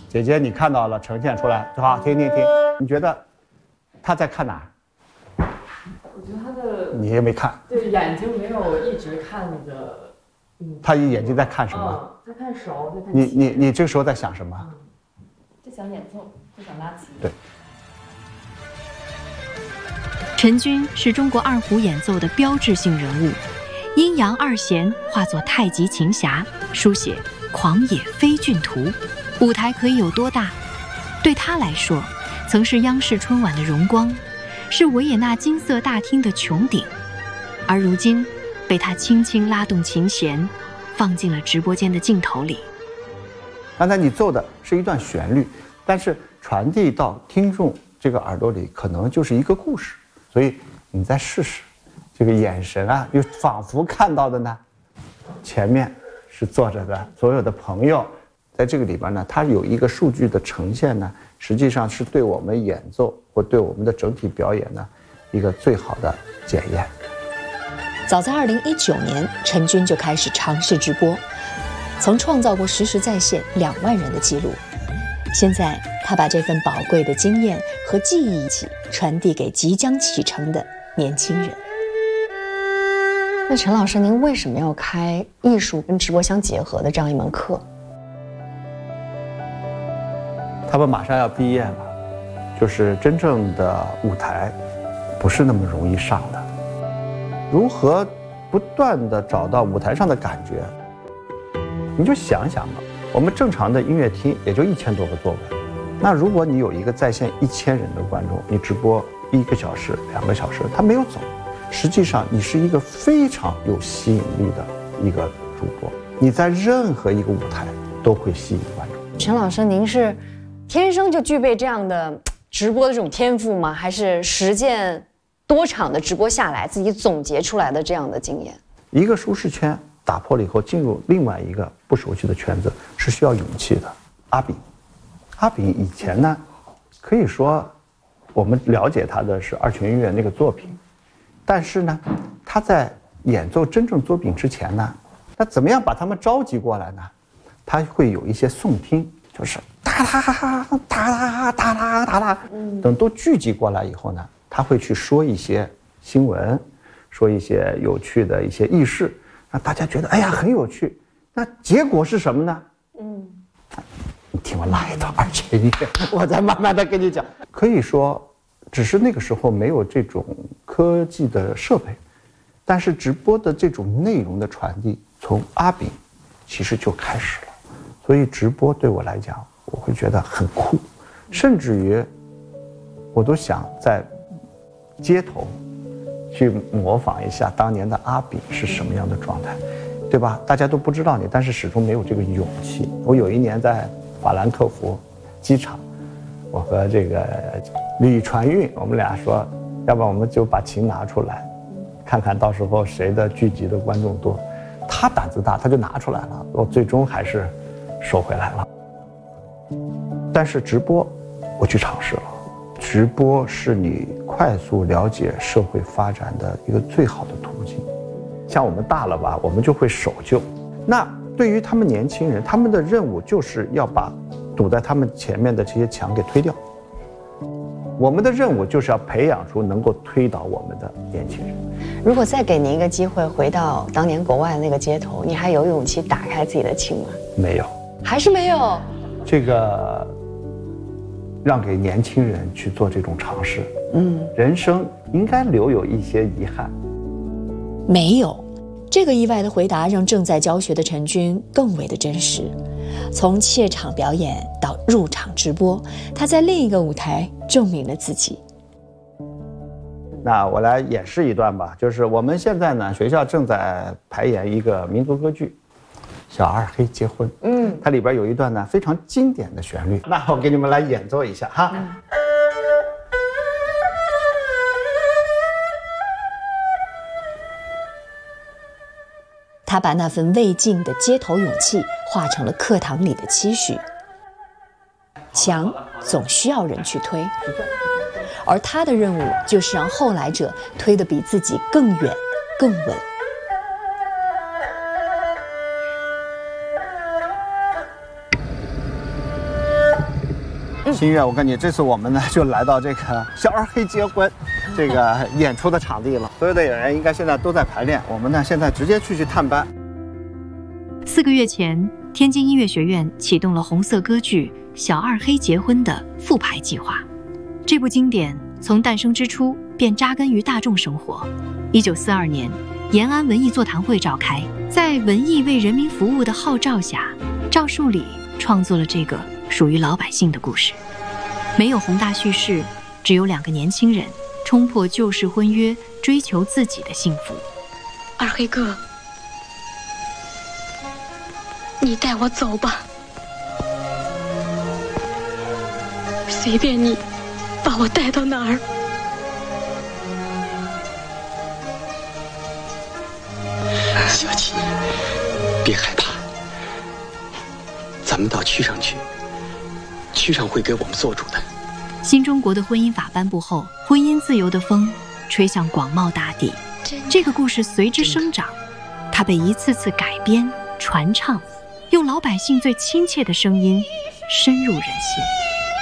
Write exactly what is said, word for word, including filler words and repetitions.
姐姐你看到了，呈现出来，好，听听听，你觉得他在看哪儿？ 我觉得他的你也没看， 对，眼睛没有一直看着，嗯， 他眼睛在看什么？ 嗯、在看手，在看你你你这个时候在想什么？ 嗯，就想演奏，就想拉齐。 对。 陈君是中国二胡演奏的标志性人物，阴阳二弦化作太极琴匣，书写狂野飞骏图。舞台可以有多大？对他来说，曾是央视春晚的荣光，是维也纳金色大厅的穹顶，而如今被他轻轻拉动琴弦，放进了直播间的镜头里。 刚才你奏的是一段旋律，但是传递到听众这个耳朵里，可能就是一个故事。所以你再试试，这个眼神啊，又仿佛看到的呢，前面是坐着的所有的朋友，在这个里边呢，它有一个数据的呈现呢，实际上是对我们演奏或对我们的整体表演呢，一个最好的检验。 早在二零一九年，陈君就开始尝试直播，曾创造过实时在线两万人的记录。现在，他把这份宝贵的经验和记忆一起传递给即将启程的年轻人。 那陈老师，您为什么要开艺术跟直播相结合的这样一门课？ 他们马上要毕业了，就是真正的舞台，不是那么容易上的。如何不断地找到舞台上的感觉？你就想想吧。我们正常的音乐厅也就一千多个座位，那如果你有一个在线一千人的观众，你直播一个小时、两个小时，他没有走，实际上你是一个非常有吸引力的一个主播，你在任何一个舞台都会吸引观众。 陈老师，您是天生就具备这样的直播的这种天赋吗？还是实践多场的直播下来，自己总结出来的这样的经验？ 一个舒适圈打破了以后，进入另外一个不熟悉的圈子是需要勇气的。阿炳，阿炳以前呢，可以说我们了解他的是二泉音乐那个作品，但是呢，他在演奏真正作品之前呢，那怎么样把他们召集过来呢？他会有一些诵听，就是哒啦哒啦哒啦哒啦，等都聚集过来以后呢，他会去说一些新闻，说一些有趣的一些轶事。让大家觉得哎呀很有趣，那结果是什么呢？嗯，你听我拉一段二泉音乐，我再慢慢的跟你讲。可以说，只是那个时候没有这种科技的设备，但是直播的这种内容的传递，从阿炳其实就开始了。所以直播对我来讲，我会觉得很酷，甚至于我都想在街头去模仿一下当年的阿炳是什么样的状态，对吧？大家都不知道你，但是始终没有这个勇气。我有一年在法兰克福机场，我和这个吕传运，我们俩说，要不然我们就把琴拿出来，看看到时候谁的聚集的观众多。他胆子大，他就拿出来了，我最终还是收回来了。但是直播，我去尝试了。直播是你快速了解社会发展的一个最好的途径。像我们大了吧，我们就会守旧。那对于他们年轻人，他们的任务就是要把堵在他们前面的这些墙给推掉。我们的任务就是要培养出能够推倒我们的年轻人。 如果再给您一个机会，回到当年国外那个街头，你还有勇气打开自己的琴吗？ 没有， 还是没有。 这个让给年轻人去做这种尝试，嗯，人生应该留有一些遗憾。 没有，这个意外的回答让正在教学的陈君更为的真实。从怯场表演到入场直播，他在另一个舞台证明了自己。 那我来演示一段吧，就是我们现在呢，学校正在排演一个民族歌剧《小二黑结婚》，嗯，它里边有一段呢非常经典的旋律，那我给你们来演奏一下哈。嗯， 他把那份未尽的街头勇气化成了课堂里的期许。墙总需要人去推，而他的任务就是让后来者推得比自己更远、更稳。 新月，我跟你，这次我们呢就来到这个小二黑结婚这个演出的场地了。所有的演员应该现在都在排练，我们呢现在直接去去探班。 四个月前，天津音乐学院启动了红色歌剧《小二黑结婚》的复排计划。这部经典从诞生之初便扎根于大众生活。一九四二年，延安文艺座谈会召开，在文艺为人民服务的号召下，赵树理创作了这个属于老百姓的故事。没有宏大叙事，只有两个年轻人冲破旧式婚约，追求自己的幸福。 二黑哥，你带我走吧，随便你把我带到哪儿。 小七，别害怕，咱们到区上去，区上会给我们做主的。 新中国的婚姻法颁布后，婚姻自由的风吹向广袤大地，这个故事随之生长，它被一次次改编、传唱，用老百姓最亲切的声音深入人心。